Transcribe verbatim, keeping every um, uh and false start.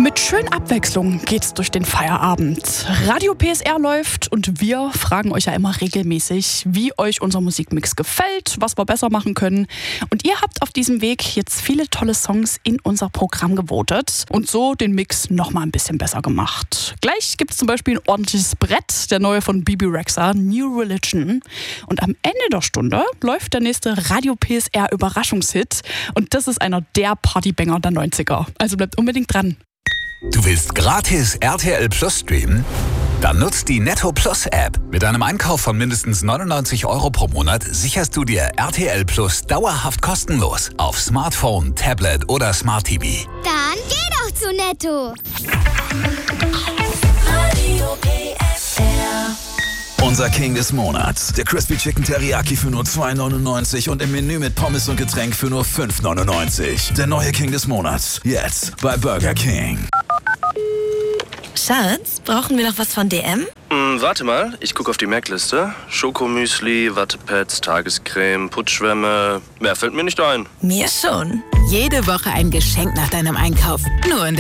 Mit schönen Abwechslung geht's durch den Feierabend. Radio P S R läuft und wir fragen euch ja immer regelmäßig, wie euch unser Musikmix gefällt, was wir besser machen können. Und ihr habt auf diesem Weg jetzt viele tolle Songs in unser Programm gewotet und so den Mix noch mal ein bisschen besser gemacht. Gleich gibt's zum Beispiel ein ordentliches Brett, der neue von Bebe Rexha, New Religion. Und am Ende der Stunde läuft der nächste Radio P S R Überraschungshit und das ist einer der Partybanger der neunziger. Also bleibt unbedingt dran. Du willst gratis R T L Plus streamen? Dann nutzt die Netto Plus App. Mit einem Einkauf von mindestens neunundneunzig Euro pro Monat sicherst du dir R T L Plus dauerhaft kostenlos auf Smartphone, Tablet oder Smart T V. Dann geh doch zu Netto. Radio P S R. Unser King des Monats. Der Crispy Chicken Teriyaki für nur zwei neunundneunzig und im Menü mit Pommes und Getränk für nur fünf neunundneunzig. Der neue King des Monats. Jetzt bei Burger King. Schatz, brauchen wir noch was von D M? Mm, warte mal, ich gucke auf die Merkliste. Schokomüsli, Wattepads, Tagescreme, Putzschwämme. Mehr fällt mir nicht ein. Mir schon. Jede Woche ein Geschenk nach deinem Einkauf. Nur in